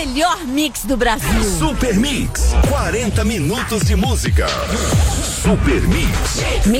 melhor mix do Brasil. Super Mix, 40 minutos de música. Super Mix.